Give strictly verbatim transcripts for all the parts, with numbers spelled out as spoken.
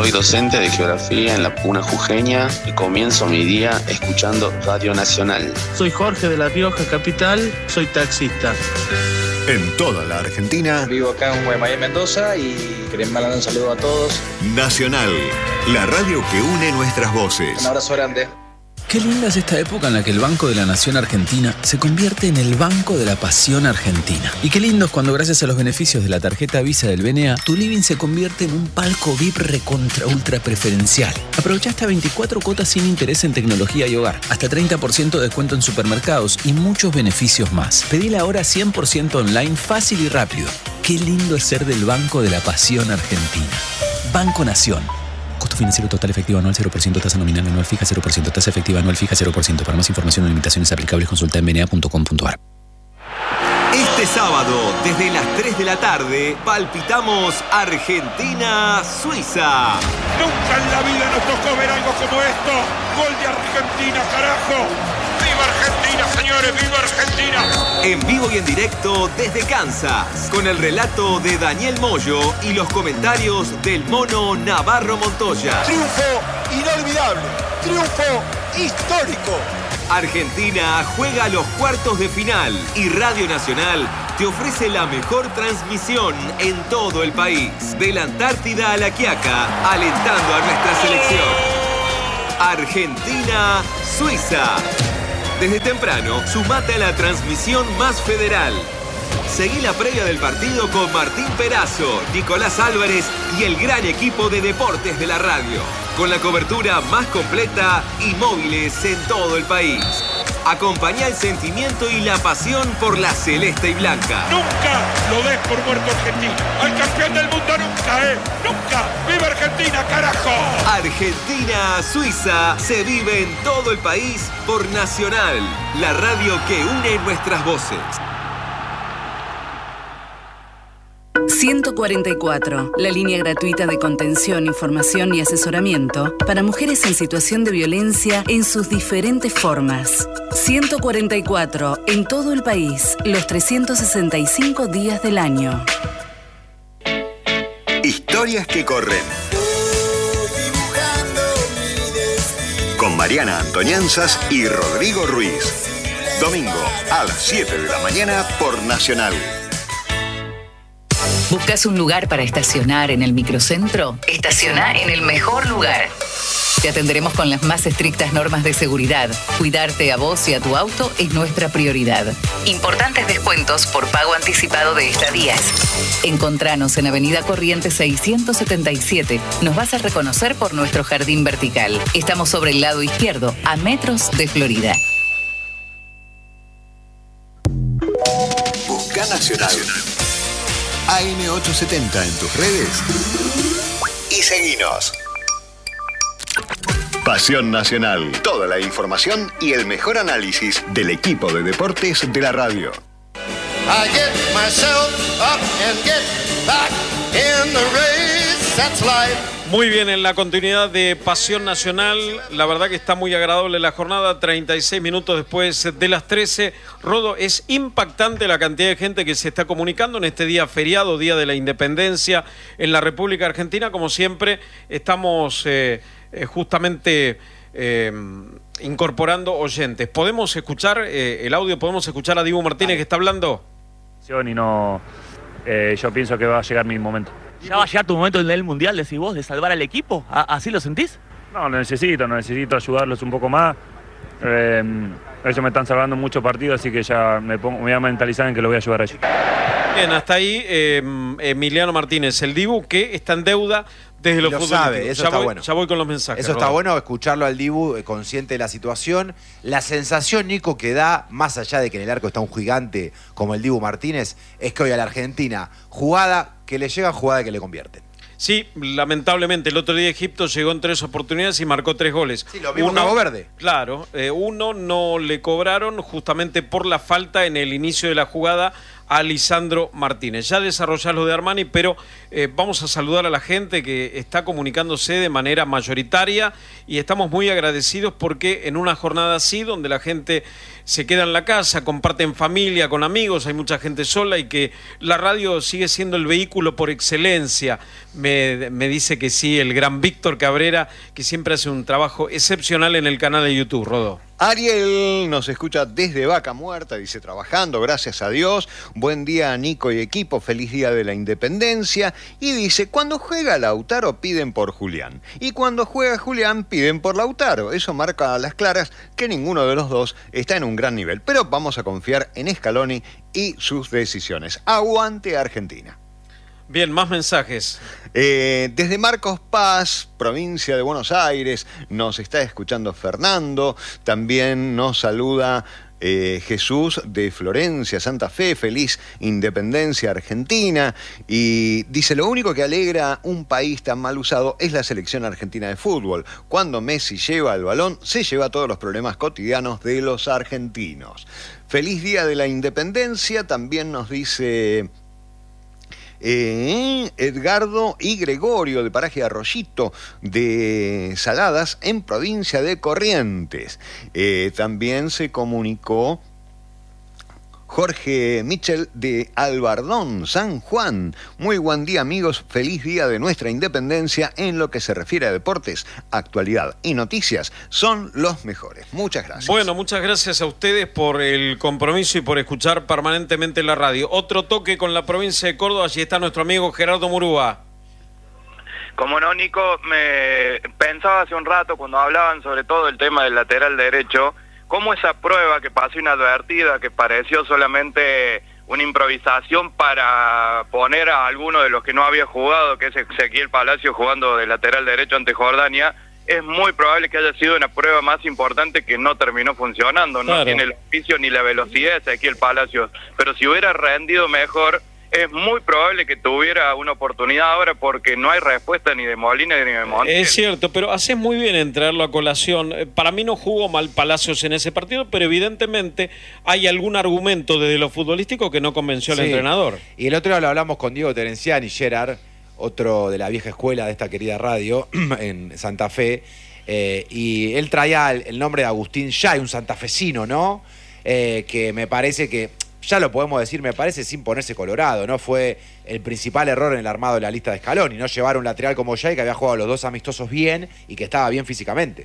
Soy docente de geografía en la Puna Jujeña y comienzo mi día escuchando Radio Nacional. Soy Jorge de La Rioja Capital, soy taxista. En toda la Argentina. Vivo acá en Guaymallén, Mendoza, y queremos mandar un saludo a todos. Nacional, la radio que une nuestras voces. Un abrazo grande. Qué linda es esta época en la que el Banco de la Nación Argentina se convierte en el Banco de la Pasión Argentina. Y qué lindo es cuando, gracias a los beneficios de la tarjeta Visa del B N A, tu living se convierte en un palco V I P recontra ultra preferencial. Aprovecha hasta veinticuatro cuotas sin interés en tecnología y hogar, hasta treinta por ciento de descuento en supermercados y muchos beneficios más. Pedila ahora cien por ciento online, fácil y rápido. Qué lindo es ser del Banco de la Pasión Argentina. Banco Nación. Costo financiero total efectivo anual cero por ciento, tasa nominal anual fija cero por ciento, tasa efectiva anual fija cero por ciento. Para más información o limitaciones aplicables, consulta en b n a punto com punto a r. Este sábado, desde las tres de la tarde, palpitamos Argentina-Suiza. Nunca en la vida nos tocó ver algo como esto. Gol de Argentina, carajo. ¡Viva Argentina, señores! ¡Viva Argentina! En vivo y en directo desde Kansas, con el relato de Daniel Moyo y los comentarios del mono Navarro Montoya. Triunfo inolvidable, triunfo histórico. Argentina juega los cuartos de final y Radio Nacional te ofrece la mejor transmisión en todo el país. De la Antártida a La Quiaca, alentando a nuestra selección. Argentina-Suiza. Desde temprano, sumate a la transmisión más federal. Seguí la previa del partido con Martín Perazo, Nicolás Álvarez y el gran equipo de deportes de la radio. Con la cobertura más completa y móviles en todo el país. Acompañá el sentimiento y la pasión por la celeste y blanca. Nunca lo des por muerto Argentina. Al campeón del mundo nunca, ¿eh? Nunca. ¡Viva Argentina, carajo! Argentina-Suiza se vive en todo el país por Nacional, la radio que une nuestras voces. ciento cuarenta y cuatro, la línea gratuita de contención, información y asesoramiento para mujeres en situación de violencia en sus diferentes formas. ciento cuarenta y cuatro, en todo el país, los trescientos sesenta y cinco días del año. Historias que corren. Con Mariana Antonianzas y Rodrigo Ruiz. Domingo a las siete de la mañana por Nacional. ¿Buscas un lugar para estacionar en el microcentro? Estaciona en el mejor lugar. Te atenderemos con las más estrictas normas de seguridad. Cuidarte a vos y a tu auto es nuestra prioridad. Importantes descuentos por pago anticipado de estadías. Encontranos en Avenida Corrientes seiscientos setenta y siete. Nos vas a reconocer por nuestro jardín vertical. Estamos sobre el lado izquierdo, a metros de Florida. Busca Nacional. A M ochocientos setenta en tus redes y seguinos. Pasión Nacional. Toda la información y el mejor análisis del equipo de deportes de la radio. I get myself up and get back in the race. That's life. Muy bien, en la continuidad de Pasión Nacional, la verdad que está muy agradable la jornada, treinta y seis minutos después de las trece. Rodo, es impactante la cantidad de gente que se está comunicando en este día feriado, Día de la Independencia en la República Argentina. Como siempre, estamos eh, eh, justamente eh, incorporando oyentes. ¿Podemos escuchar eh, el audio? ¿Podemos escuchar a Dibu Martínez que está hablando? Y no, eh, yo pienso que va a llegar mi momento. ¿Ya va a llegar tu momento en el Mundial, decís vos, de salvar al equipo? ¿Así lo sentís? No, lo necesito, necesito ayudarlos un poco más. Eh, ellos me están salvando muchos partidos, así que ya me, pongo, me voy a mentalizar en que lo voy a ayudar a ellos. Bien, hasta ahí eh, Emiliano Martínez, el Dibu que está en deuda desde los lo futbolistas. sabe, eso ya está voy, bueno. Ya voy con los mensajes. Eso está Rodo. bueno, escucharlo al Dibu, eh, consciente de la situación. La sensación, Nico, que da, más allá de que en el arco está un gigante como el Dibu Martínez, es que hoy a la Argentina, jugada que le llega, jugada que le convierten. Sí, lamentablemente, el otro día Egipto llegó en tres oportunidades y marcó tres goles. Sí, lo mismo Cabo Verde. Claro, eh, uno no le cobraron justamente por la falta en el inicio de la jugada a Lisandro Martínez. Ya desarrollás lo de Armani, pero eh, vamos a saludar a la gente que está comunicándose de manera mayoritaria y estamos muy agradecidos porque en una jornada así, donde la gente se queda en la casa, comparte en familia, con amigos, hay mucha gente sola y que la radio sigue siendo el vehículo por excelencia. Me, me dice que sí, el gran Víctor Cabrera, que siempre hace un trabajo excepcional en el canal de YouTube, Rodó. Ariel nos escucha desde Vaca Muerta, dice, trabajando, gracias a Dios. Buen día, Nico y equipo, feliz día de la Independencia. Y dice, cuando juega Lautaro piden por Julián. Y cuando juega Julián piden por Lautaro. Eso marca a las claras que ninguno de los dos está en un gran nivel. Pero vamos a confiar en Scaloni y sus decisiones. Aguante Argentina. Bien, más mensajes. Eh, desde Marcos Paz, provincia de Buenos Aires, nos está escuchando Fernando. También nos saluda eh, Jesús de Florencia, Santa Fe. Feliz Independencia Argentina. Y dice, lo único que alegra un país tan mal usado es la selección argentina de fútbol. Cuando Messi lleva el balón, se lleva todos los problemas cotidianos de los argentinos. Feliz día de la Independencia. También nos dice... Eh, Edgardo y Gregorio de Paraje Arroyito de Saladas en provincia de Corrientes. Eh, también se comunicó Jorge Michel de Albardón, San Juan. Muy buen día, amigos. Feliz día de nuestra independencia. En lo que se refiere a deportes, actualidad y noticias, son los mejores. Muchas gracias. Bueno, muchas gracias a ustedes por el compromiso y por escuchar permanentemente la radio. Otro toque con la provincia de Córdoba. Allí está nuestro amigo Gerardo Murúa. Como no, Nico, me pensaba hace un rato cuando hablaban sobre todo el tema del lateral derecho, cómo esa prueba que pasó inadvertida, que pareció solamente una improvisación para poner a alguno de los que no había jugado, que es Ezequiel Palacio jugando de lateral derecho ante Jordania, es muy probable que haya sido una prueba más importante que no terminó funcionando. No claro. Tiene el oficio ni la velocidad de Ezequiel Palacio, pero si hubiera rendido mejor, es muy probable que tuviera una oportunidad ahora porque no hay respuesta ni de Molina ni de Montiel. Es cierto, pero haces muy bien en traerlo a colación. Para mí no jugó mal Palacios en ese partido, pero evidentemente hay algún argumento desde lo futbolístico que no convenció al sí. entrenador. Y el otro día lo hablamos con Diego Terenciani, Gerard, otro de la vieja escuela de esta querida radio en Santa Fe, eh, y él traía el, el nombre de Agustín Yay, un santafesino, ¿no? Eh, que me parece que... Ya lo podemos decir, me parece, sin ponerse colorado, ¿no? Fue el principal error en el armado de la lista de Scaloni, no llevar un lateral como Jay, que había jugado los dos amistosos bien y que estaba bien físicamente.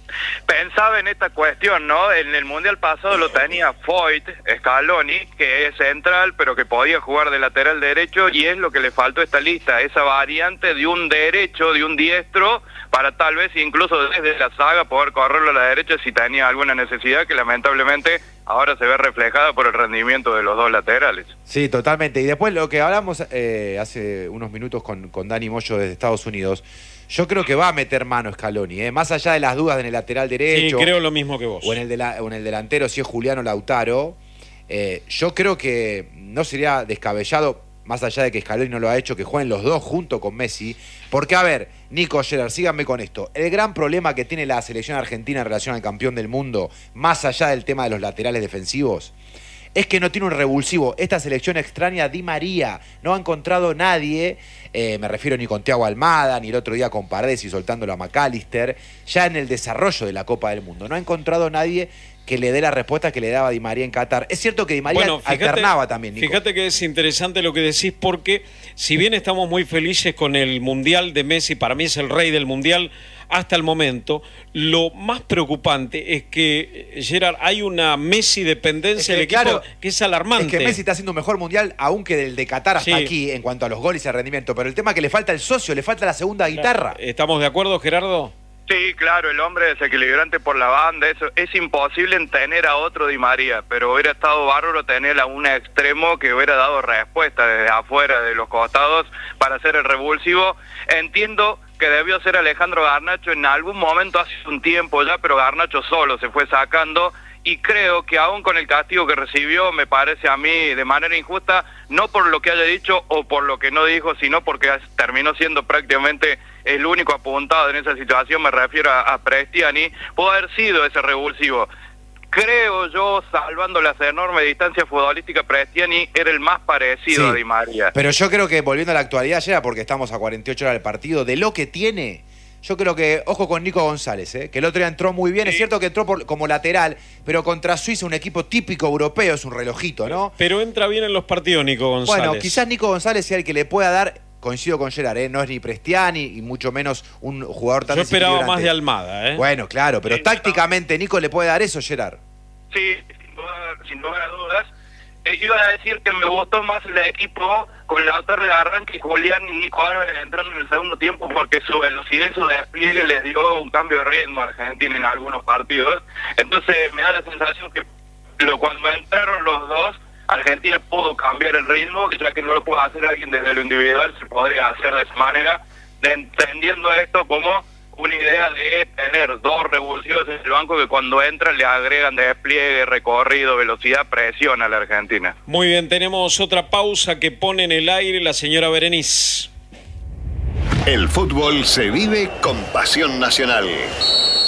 Pensaba en esta cuestión, ¿no? En el Mundial pasado lo tenía Foyt, Scaloni, que es central, pero que podía jugar de lateral derecho, y es lo que le faltó a esta lista, esa variante de un derecho, de un diestro, para tal vez incluso desde la saga poder correrlo a la derecha si tenía alguna necesidad, que lamentablemente ahora se ve reflejada por el rendimiento de los dos laterales. Sí, totalmente. Y después lo que hablamos eh, hace unos minutos con, con Dani Moyo desde Estados Unidos, yo creo que va a meter mano Scaloni, ¿eh? Más allá de las dudas en el lateral derecho. Sí, creo lo mismo que vos. O en el, de la, o en el delantero, si es Juliano Lautaro. Eh, yo creo que no sería descabellado, más allá de que Scaloni no lo ha hecho, que jueguen los dos junto con Messi. Porque, a ver, Nico, Gerard, síganme con esto. El gran problema que tiene la selección argentina en relación al campeón del mundo, más allá del tema de los laterales defensivos, es que no tiene un revulsivo. Esta selección extraña Di María. No ha encontrado nadie, eh, me refiero ni con Thiago Almada, ni el otro día con Paredes y soltándolo a McAllister, ya en el desarrollo de la Copa del Mundo. No ha encontrado nadie que le dé la respuesta que le daba Di María en Qatar. Es cierto que Di María bueno, fíjate, alternaba también, Nico. Fíjate que es interesante lo que decís, porque si bien estamos muy felices con el Mundial de Messi, para mí es el rey del Mundial hasta el momento, lo más preocupante es que, Gerard, hay una Messi dependencia del equipo claro, que es alarmante. Es que Messi está haciendo un mejor Mundial aún que del de Qatar hasta sí. aquí en cuanto a los goles y el rendimiento, pero el tema es que le falta el socio, le falta la segunda guitarra. ¿Estamos de acuerdo, Gerardo? Sí, claro, el hombre desequilibrante por la banda, eso es imposible en tener a otro Di María, pero hubiera estado bárbaro tener a un extremo que hubiera dado respuesta desde afuera de los costados para hacer el revulsivo. Entiendo que debió ser Alejandro Garnacho en algún momento hace un tiempo ya, pero Garnacho solo se fue sacando, y creo que aún con el castigo que recibió, me parece a mí de manera injusta, no por lo que haya dicho o por lo que no dijo, sino porque terminó siendo prácticamente el único apuntado en esa situación, me refiero a, a Prestiani, pudo haber sido ese revulsivo. creo yo, salvando las enormes distancias futbolísticas, Prestiani era el más parecido Sí. a Di María. Pero yo creo que, volviendo a la actualidad, ya porque estamos a cuarenta y ocho horas del partido, de lo que tiene, yo creo que, ojo con Nico González, ¿eh? que el otro día entró muy bien. Sí. Es cierto que entró por, como lateral, pero contra Suiza, un equipo típico europeo, es un relojito, ¿no? Pero entra bien en los partidos Nico González. Bueno, quizás Nico González sea el que le pueda dar, coincido con Gerard, ¿eh? no es ni Prestiani y mucho menos un jugador tan Yo esperaba desequilibrante. más de Almada, ¿eh? Bueno, claro, pero Sí, tácticamente Nico le puede dar eso, Gerard. Sí, sin lugar, sin lugar a dudas. Eh, iba a decir que me gustó más el equipo con la otra de arranque, Julián y Nico Álvarez entrando en el segundo tiempo, porque su velocidad y su despliegue les dio un cambio de ritmo a Argentina en algunos partidos. Entonces me da la sensación que lo, cuando entraron los dos, Argentina pudo cambiar el ritmo, ya que no lo puede hacer alguien desde lo individual, se podría hacer de esa manera, de entendiendo esto como una idea de tener dos revulsivos en el banco que cuando entran le agregan despliegue, recorrido, velocidad, presión a la Argentina. Muy bien, tenemos otra pausa que pone en el aire la señora Berenice. El fútbol se vive con pasión nacional.